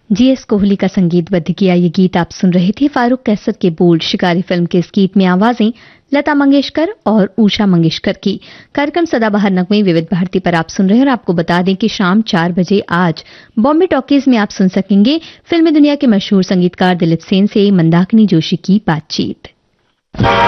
GS Kohli का संगीतबद्ध किया ये गीत आप सुन रहे थे। फारूक कैसर के बोल, शिकारी फिल्म के इस गीत में आवाजें लता मंगेशकर और उषा मंगेशकर की। कार्यक्रम सदाबहार नगमे विविध भारती पर आप सुन रहे हैं और आपको बता दें कि शाम 4 बजे आज बॉम्बे टॉकीज में आप सुन सकेंगे फिल्मी दुनिया के मशहूर संगीतकार दिलीप सेन से मंदाकिनी जोशी की बातचीत।